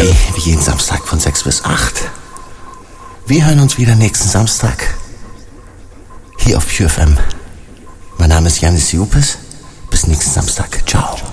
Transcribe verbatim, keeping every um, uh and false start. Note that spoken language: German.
Wie, wie jeden Samstag von sechs bis acht. Wir hören uns wieder nächsten Samstag. Hier auf Pure F M. Mein Name ist Janis Jupes. Bis nächsten Samstag. Ciao.